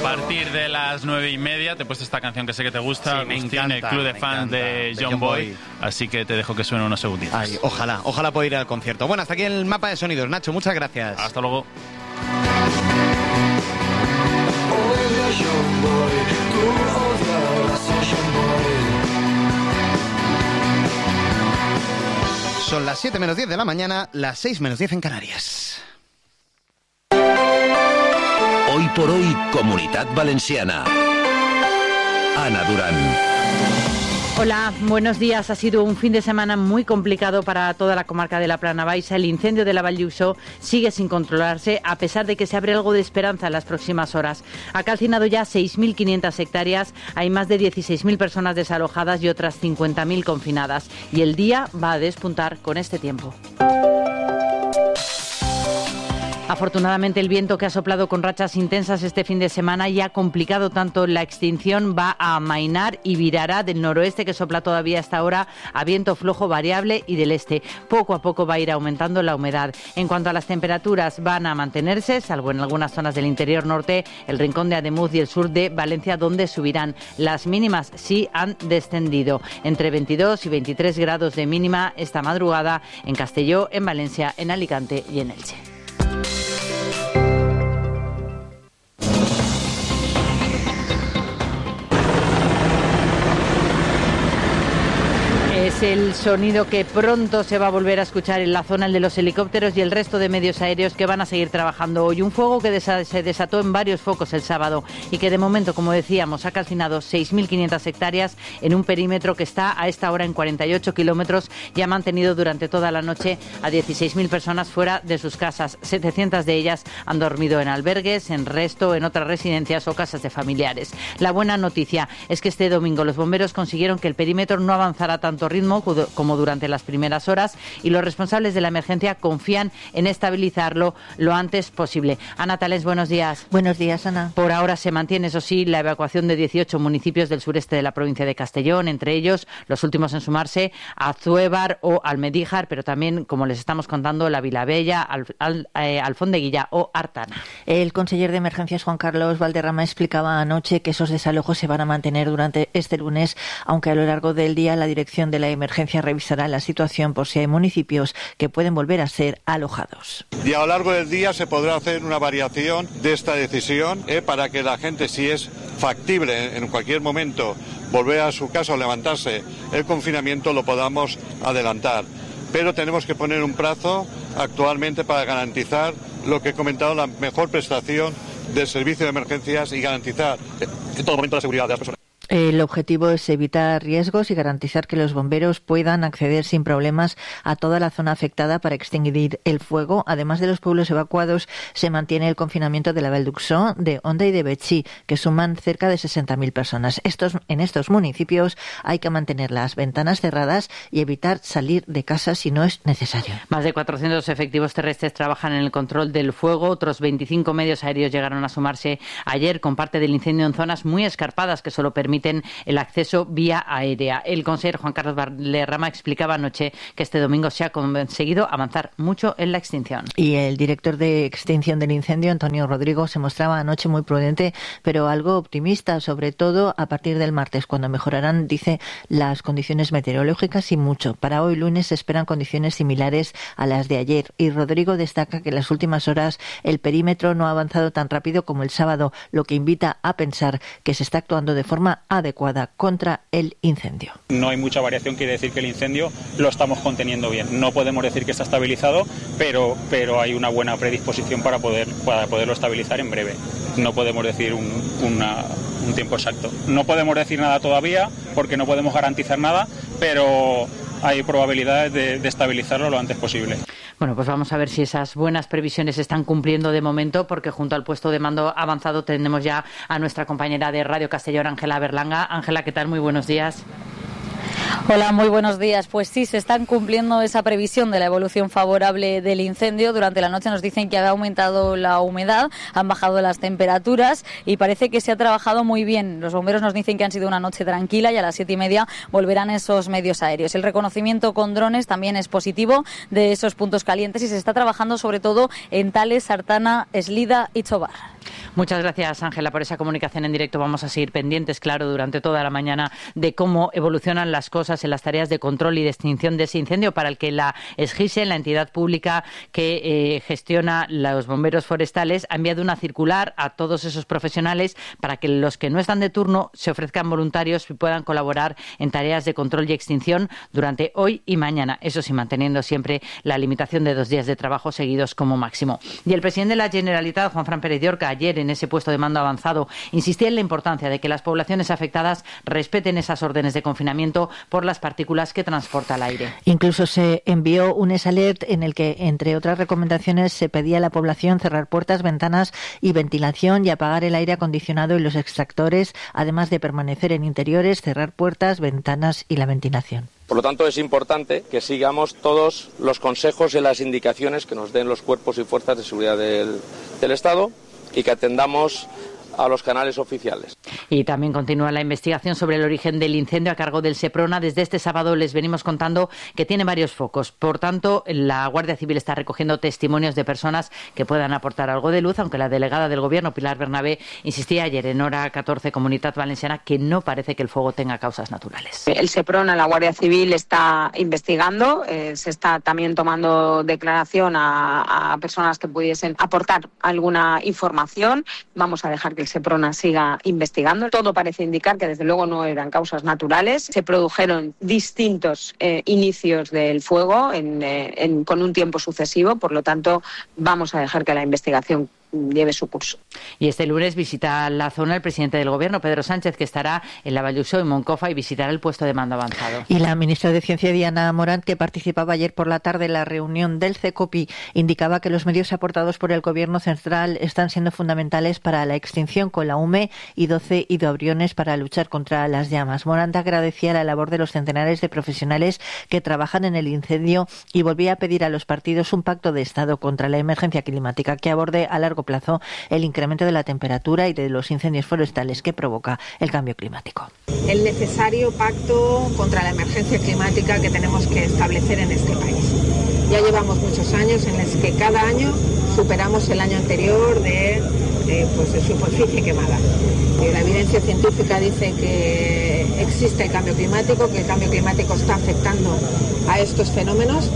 partir de las 9:30 te he puesto esta canción que sé que te gusta, sí, Agustín, el club de fans de John Boy, así que te dejo que suene unos segunditos. Ay, ojalá pueda ir al concierto. Bueno, hasta aquí el mapa de sonidos. Nacho, muchas gracias. Hasta luego. Son las 7 menos 10 de la mañana, las 6 menos 10 en Canarias. Hoy por hoy, Comunitat Valenciana. Ana Durán. Hola, buenos días. Ha sido un fin de semana muy complicado para toda la comarca de la Plana Baixa. El incendio de la Vall d'Uixó sigue sin controlarse, a pesar de que se abre algo de esperanza en las próximas horas. Ha calcinado ya 6.500 hectáreas, hay más de 16.000 personas desalojadas y otras 50.000 confinadas. Y el día va a despuntar con este tiempo. Afortunadamente, el viento que ha soplado con rachas intensas este fin de semana y ha complicado tanto la extinción va a amainar y virará del noroeste, que sopla todavía hasta ahora, a viento flojo variable, y del este. Poco a poco va a ir aumentando la humedad. En cuanto a las temperaturas, van a mantenerse, salvo en algunas zonas del interior norte, el rincón de Ademuz y el sur de Valencia, donde subirán. Las mínimas sí han descendido. Entre 22 y 23 grados de mínima esta madrugada en Castelló, en Valencia, en Alicante y en Elche. Es el sonido que pronto se va a volver a escuchar en la zona, el de los helicópteros y el resto de medios aéreos que van a seguir trabajando hoy. Un fuego que se desató en varios focos el sábado y que de momento, como decíamos, ha calcinado 6.500 hectáreas en un perímetro que está a esta hora en 48 kilómetros y ha mantenido durante toda la noche a 16.000 personas fuera de sus casas. 700 de ellas han dormido en albergues, en otras residencias o casas de familiares. La buena noticia es que este domingo los bomberos consiguieron que el perímetro no avanzara tanto ritmo como durante las primeras horas, y los responsables de la emergencia confían en estabilizarlo lo antes posible. Ana Tales, buenos días. Buenos días, Ana. Por ahora se mantiene, eso sí, la evacuación de 18 municipios del sureste de la provincia de Castellón, entre ellos los últimos en sumarse Azuévar o Almedíjar, pero también, como les estamos contando, la Vilabella, Alfondeguilla o Artana. El conseller de Emergencias, Juan Carlos Valderrama, explicaba anoche que esos desalojos se van a mantener durante este lunes, aunque a lo largo del día la dirección de la emergencia revisará la situación por si hay municipios que pueden volver a ser alojados. Y a lo largo del día se podrá hacer una variación de esta decisión para que la gente, si es factible en cualquier momento volver a su casa o levantarse el confinamiento, lo podamos adelantar. Pero tenemos que poner un plazo actualmente para garantizar lo que he comentado, la mejor prestación del servicio de emergencias y garantizar en todo momento la seguridad de las personas. El objetivo es evitar riesgos y garantizar que los bomberos puedan acceder sin problemas a toda la zona afectada para extinguir el fuego. Además de los pueblos evacuados, se mantiene el confinamiento de la Vall d'Uixó, de Onda y de Betxí, que suman cerca de 60.000 personas. En estos municipios hay que mantener las ventanas cerradas y evitar salir de casa si no es necesario. Más de 400 efectivos terrestres trabajan en el control del fuego. Otros 25 medios aéreos llegaron a sumarse ayer con parte del incendio en zonas muy escarpadas que solo permiten el acceso vía aérea. El consejero Juan Carlos Valderrama explicaba anoche que este domingo se ha conseguido avanzar mucho en la extinción. Y el director de extinción del incendio, Antonio Rodrigo, se mostraba anoche muy prudente, pero algo optimista, sobre todo a partir del martes, cuando mejorarán, dice, las condiciones meteorológicas y mucho. Para hoy lunes se esperan condiciones similares a las de ayer, y Rodrigo destaca que en las últimas horas el perímetro no ha avanzado tan rápido como el sábado, lo que invita a pensar que se está actuando de forma adecuada contra el incendio. No hay mucha variación, quiere decir que el incendio lo estamos conteniendo bien. No podemos decir que está estabilizado, pero hay una buena predisposición para poderlo estabilizar en breve. No podemos decir un tiempo exacto. No podemos decir nada todavía porque no podemos garantizar nada, pero hay probabilidades de estabilizarlo lo antes posible. Bueno, pues vamos a ver si esas buenas previsiones se están cumpliendo de momento, porque junto al puesto de mando avanzado tenemos ya a nuestra compañera de Radio Castellón, Ángela Berlanga. Ángela, ¿qué tal? Muy buenos días. Hola, muy buenos días. Pues sí, se están cumpliendo esa previsión de la evolución favorable del incendio. Durante la noche nos dicen que ha aumentado la humedad, han bajado las temperaturas y parece que se ha trabajado muy bien. Los bomberos nos dicen que han sido una noche tranquila y a las 7:30 volverán esos medios aéreos. El reconocimiento con drones también es positivo de esos puntos calientes y se está trabajando sobre todo en Tales, Artana, Eslida y Chobar. Muchas gracias, Ángela, por esa comunicación en directo. Vamos a seguir pendientes, claro, durante toda la mañana de cómo evolucionan las cosas en las tareas de control y de extinción de ese incendio, para el que la SGISE, la entidad pública que gestiona los bomberos forestales, ha enviado una circular a todos esos profesionales para que los que no están de turno se ofrezcan voluntarios y puedan colaborar en tareas de control y extinción durante hoy y mañana. Eso sí, manteniendo siempre la limitación de 2 días de trabajo seguidos como máximo. Y el presidente de la Generalitat, Juanfran Pérez de Orca, ayer en ese puesto de mando avanzado, insistía en la importancia de que las poblaciones afectadas respeten esas órdenes de confinamiento por las partículas que transporta el aire. Incluso se envió un alert en el que, entre otras recomendaciones, se pedía a la población cerrar puertas, ventanas y ventilación y apagar el aire acondicionado y los extractores, además de permanecer en interiores, cerrar puertas, ventanas y la ventilación. Por lo tanto, es importante que sigamos todos los consejos y las indicaciones que nos den los cuerpos y fuerzas de seguridad del Estado y que atendamos a los canales oficiales. Y también continúa la investigación sobre el origen del incendio a cargo del Seprona. Desde este sábado les venimos contando que tiene varios focos. Por tanto, la Guardia Civil está recogiendo testimonios de personas que puedan aportar algo de luz, aunque la delegada del Gobierno, Pilar Bernabé, insistía ayer en Hora 14 Comunitat Valenciana que no parece que el fuego tenga causas naturales. El Seprona, la Guardia Civil, está investigando, se está también tomando declaración a personas que pudiesen aportar alguna información. Vamos a dejar que el Seprona siga investigando. Todo parece indicar que desde luego no eran causas naturales. Se produjeron distintos inicios del fuego con un tiempo sucesivo, por lo tanto vamos a dejar que la investigación lleve su curso. Y este lunes visita la zona el presidente del Gobierno, Pedro Sánchez, que estará en la Valluzó y Moncofa y visitará el puesto de mando avanzado. Y la ministra de Ciencia, Diana Morant, que participaba ayer por la tarde en la reunión del CECOPI, indicaba que los medios aportados por el Gobierno central están siendo fundamentales para la extinción, con la UME y 12 hidroaviones para luchar contra las llamas. Morant agradecía la labor de los centenares de profesionales que trabajan en el incendio y volvía a pedir a los partidos un pacto de Estado contra la emergencia climática que aborde a largo plazo el incremento de la temperatura y de los incendios forestales que provoca el cambio climático. El necesario pacto contra la emergencia climática que tenemos que establecer en este país. Ya llevamos muchos años en los que cada año superamos el año anterior de superficie quemada. La evidencia científica dice que existe el cambio climático, que el cambio climático está afectando a estos fenómenos.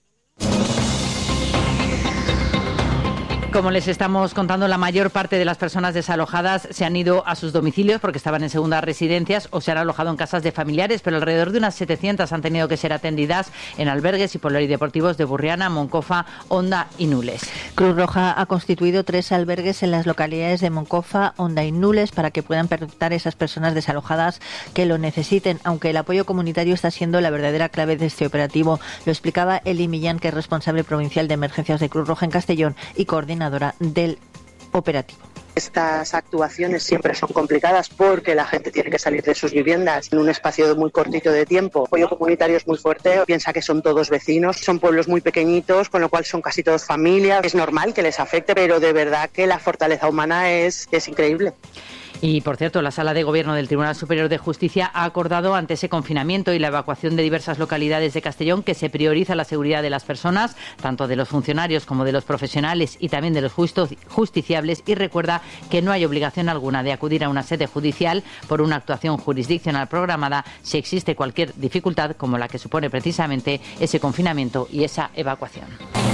Como les estamos contando, la mayor parte de las personas desalojadas se han ido a sus domicilios porque estaban en segundas residencias o se han alojado en casas de familiares, pero alrededor de unas 700 han tenido que ser atendidas en albergues y polideportivos de Burriana, Moncofa, Onda y Nules. Cruz Roja ha constituido 3 albergues en las localidades de Moncofa, Onda y Nules para que puedan pernoctar esas personas desalojadas que lo necesiten, aunque el apoyo comunitario está siendo la verdadera clave de este operativo. Lo explicaba Eli Millán, que es responsable provincial de emergencias de Cruz Roja en Castellón y coordinadora del operativo. Estas actuaciones siempre son complicadas porque la gente tiene que salir de sus viviendas en un espacio muy cortito de tiempo. El apoyo comunitario es muy fuerte, piensa que son todos vecinos, son pueblos muy pequeñitos, con lo cual son casi todos familias. Es normal que les afecte, pero de verdad que la fortaleza humana es increíble. Y, por cierto, la Sala de Gobierno del Tribunal Superior de Justicia ha acordado, ante ese confinamiento y la evacuación de diversas localidades de Castellón, que se prioriza la seguridad de las personas, tanto de los funcionarios como de los profesionales y también de los justiciables, y recuerda que no hay obligación alguna de acudir a una sede judicial por una actuación jurisdiccional programada si existe cualquier dificultad como la que supone precisamente ese confinamiento y esa evacuación.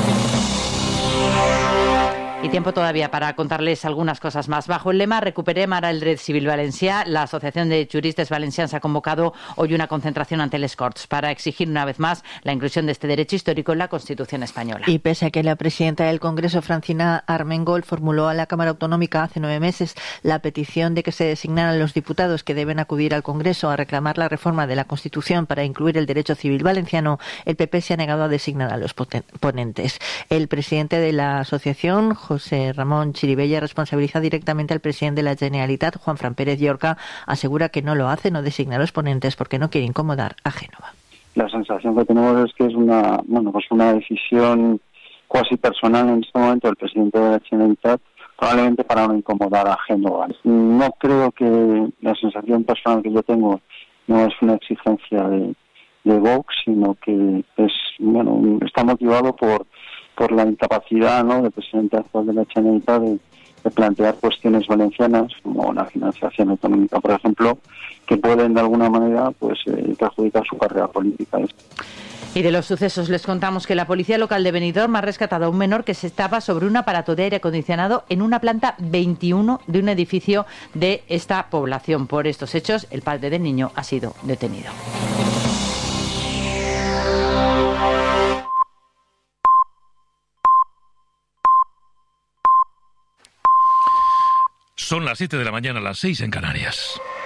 Y tiempo todavía para contarles algunas cosas más. Bajo el lema Recuperem ara el dret civil valencià, la Asociación de Juristes Valencians ha convocado hoy una concentración ante les Corts para exigir una vez más la inclusión de este derecho histórico en la Constitución española. Y pese a que la presidenta del Congreso, Francina Armengol, formuló a la Cámara Autonómica hace 9 meses la petición de que se designaran los diputados que deben acudir al Congreso a reclamar la reforma de la Constitución para incluir el derecho civil valenciano, el PP se ha negado a designar a los ponentes. El presidente de la asociación, José Ramón Chiribella, responsabiliza directamente al presidente de la Generalitat, Juanfran Pérez Llorca. Asegura que no lo hace, no designa a los ponentes porque no quiere incomodar a Génova. La sensación que tenemos es que es una decisión cuasi personal en este momento del presidente de la Generalitat, probablemente para no incomodar a Génova. No creo que la sensación personal que yo tengo no es una exigencia de Vox, sino que está motivado por la incapacidad, ¿no?, del presidente actual de la Generalitat de plantear cuestiones valencianas, como la financiación económica, por ejemplo, que pueden de alguna manera perjudicar su carrera política. Y de los sucesos les contamos que la policía local de Benidorm ha rescatado a un menor que se estaba sobre un aparato de aire acondicionado en una planta 21 de un edificio de esta población. Por estos hechos, el padre del niño ha sido detenido. Son las 7 de la mañana, las 6 en Canarias.